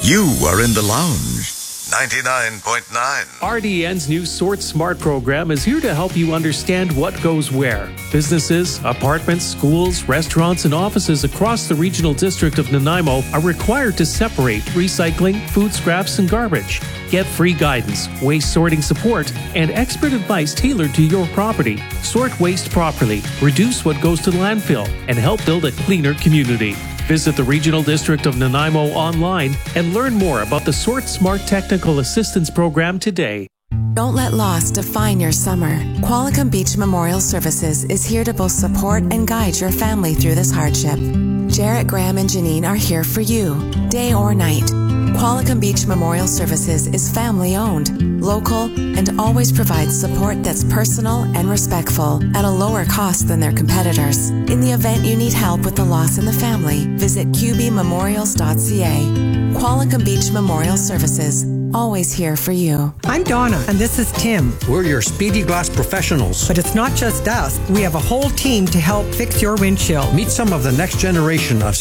You are in the lounge. 99.9. RDN's new Sort Smart program is here to help you understand what goes where. Businesses, apartments, schools, restaurants, and offices across the regional district of Nanaimo are required to separate recycling, food scraps, and garbage. Get free guidance, waste sorting support, and expert advice tailored to your property. Sort waste properly, reduce what goes to landfill, and help build a cleaner community. Visit the Regional District of Nanaimo online and learn more about the Sort Smart Technical Assistance Program today. Don't let loss define your summer. Qualicum Beach Memorial Services is here to both support and guide your family through this hardship. Jarrett, Graham, and Janine are here for you, day or night. Qualicum Beach Memorial Services is family-owned, local, and always provides support that's personal and respectful at a lower cost than their competitors. In the event you need help with the loss in the family, visit qbmemorials.ca. Qualicum Beach Memorial Services, always here for you. I'm Donna, and this is Tim. We're your Speedy Glass professionals. But it's not just us. We have a whole team to help fix your windshield. Meet some of the next generation of